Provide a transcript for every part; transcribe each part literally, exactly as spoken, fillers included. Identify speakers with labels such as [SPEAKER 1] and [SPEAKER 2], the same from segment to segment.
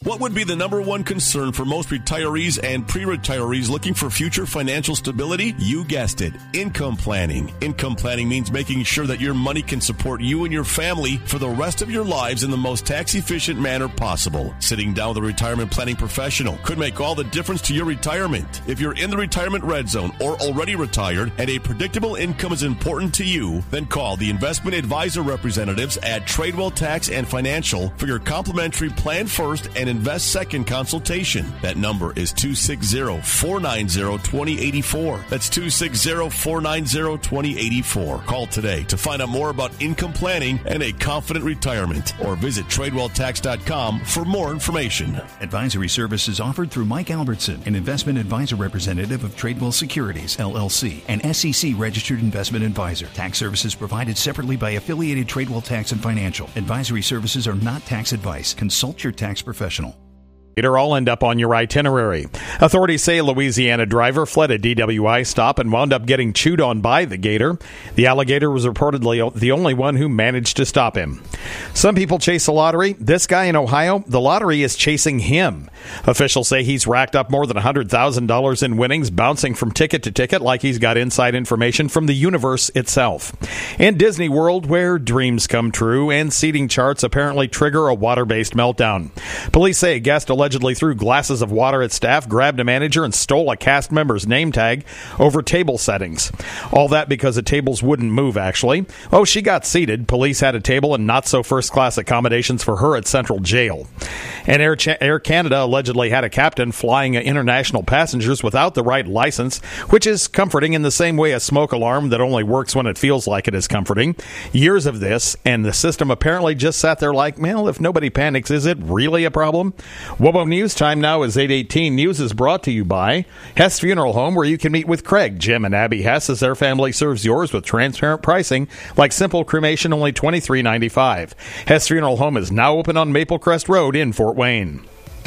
[SPEAKER 1] What would be the number one concern for most retirees and pre-retirees looking for future financial stability? You guessed it, income planning. Income planning means making sure that your money can support you and your family for the rest of your lives in the most tax-efficient manner possible. Sitting down with a retirement planning professional could make all the difference to your retirement. If you're in the retirement red zone or already retired and a predictable income is important to you, then call the investment advisor representatives at Tradewell Tax and Financial for your complimentary Plan First and Invest Second consultation. That number is two six zero, four nine zero, two zero eight four. That's two six zero, four nine zero, two zero eight four. Call today to find out more about income planning and a confident retirement, or visit tradewell tax dot com for more information.
[SPEAKER 2] Advisory services offered through Mike Albertson, an investment advisor representative of Tradewell Securities, L L C, an S E C registered investment advisor. Tax services provided separately by affiliated Tradewell Tax and Financial. Advisory services are not tax advice. Consult your tax professional.
[SPEAKER 3] All end up on your itinerary. Authorities say a Louisiana driver fled a D W I stop and wound up getting chewed on by the gator. The alligator was reportedly the only one who managed to stop him. Some people chase the lottery. This guy in Ohio, the lottery is chasing him. Officials say he's racked up more than one hundred thousand dollars in winnings, bouncing from ticket to ticket like he's got inside information from the universe itself. In Disney World, where dreams come true and seating charts apparently trigger a water-based meltdown. Police say a guest allegedly threw glasses of water at staff, grabbed a manager, and stole a cast member's name tag over table settings. All that because the tables wouldn't move, actually. Oh, she got seated. Police had a table and not-so-first-class accommodations for her at Central Jail. And Air, Ch- Air Canada allegedly had a captain flying international passengers without the right license, which is comforting in the same way a smoke alarm that only works when it feels like it is comforting. Years of this, and the system apparently just sat there like, well, if nobody panics, is it really a problem? Wobo News time now is eight eighteen. News is brought to you by Hess Funeral Home, where you can meet with Craig, Jim, and Abby Hess as their family serves yours with transparent pricing, like simple cremation, only twenty-three ninety-five. Hess Funeral Home is now open on Maple Crest Road in Fort Wayne.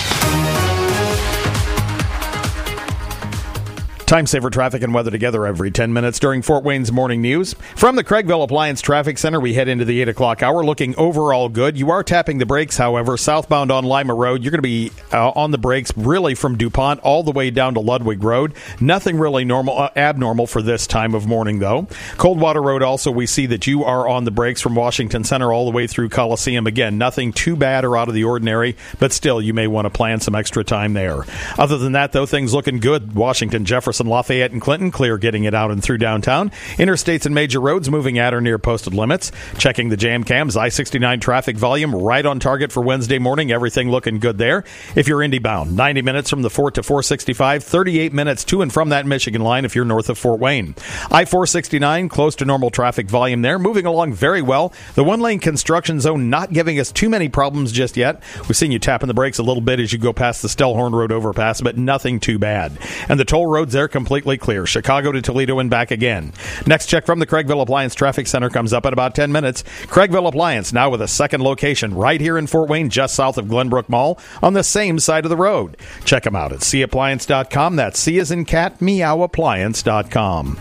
[SPEAKER 3] Time saver traffic and weather together every ten minutes during Fort Wayne's morning news. From the Craigville Appliance Traffic Center, we head into the eight o'clock hour, looking overall good. You are tapping the brakes, however. Southbound on Lima Road, you're going to be uh, on the brakes really from DuPont all the way down to Ludwig Road. Nothing really normal, uh, abnormal for this time of morning, though. Coldwater Road also, we see that you are on the brakes from Washington Center all the way through Coliseum. Again, nothing too bad or out of the ordinary, but still, you may want to plan some extra time there. Other than that, though, things looking good. Washington, Jefferson, Lafayette, and Clinton clear getting it out and through downtown. Interstates and major roads moving at or near posted limits. Checking the jam cams, I sixty-nine traffic volume right on target for Wednesday morning. Everything looking good there. If you're Indy bound, ninety minutes from the Fort to four sixty-five, thirty-eight minutes to and from that Michigan line if you're north of Fort Wayne. I four sixty-nine, close to normal traffic volume there. Moving along very well. The one-lane construction zone not giving us too many problems just yet. We've seen you tapping the brakes a little bit as you go past the Stellhorn Road overpass, but nothing too bad. And the toll roads there completely clear. Chicago to Toledo and back again. Next check from the Craigville Appliance Traffic Center comes up in about ten minutes. Craigville Appliance now with a second location right here in Fort Wayne, just south of Glenbrook Mall on the same side of the road. Check them out at c appliance dot com. That's C as in cat, meow appliance dot com.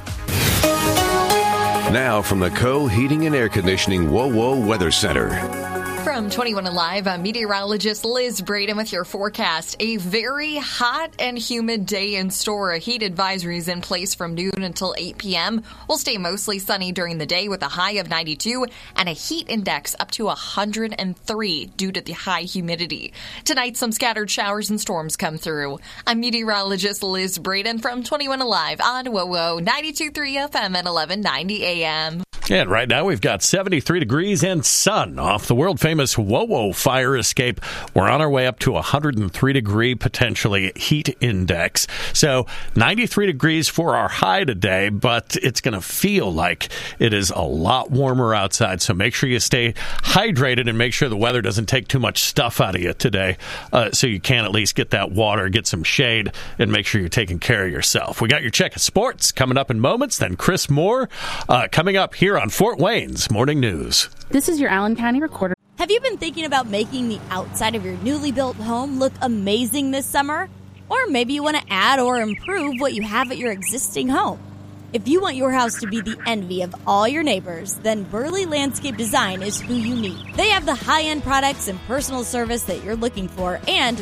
[SPEAKER 4] Now from the Co Heating and Air Conditioning Whoa Whoa Weather Center.
[SPEAKER 5] From twenty-one Alive, I'm meteorologist Liz Braden with your forecast. A very hot and humid day in store. A heat advisory is in place from noon until eight p.m. We'll stay mostly sunny during the day with a high of ninety-two and a heat index up to one hundred three due to the high humidity. Tonight, some scattered showers and storms come through. I'm meteorologist Liz Braden from twenty-one Alive on WOWO ninety-two point three F M at eleven ninety A M.
[SPEAKER 6] And right now we've got seventy-three degrees and sun off the world-famous WOWO fire escape. We're on our way up to one hundred three degree, potentially, heat index. So ninety-three degrees for our high today, but it's going to feel like it is a lot warmer outside. So make sure you stay hydrated and make sure the weather doesn't take too much stuff out of you today, uh, so you can at least get that water, get some shade, and make sure you're taking care of yourself. We got your check of sports coming up in moments. Then Chris Moore uh, coming up here on Fort Wayne's Morning News.
[SPEAKER 7] This is your Allen County Recorder.
[SPEAKER 8] Have you been thinking about making the outside of your newly built home look amazing this summer? Or maybe you want to add or improve what you have at your existing home. If you want your house to be the envy of all your neighbors, then Burley Landscape Design is who you need. They have the high-end products and personal service that you're looking for, and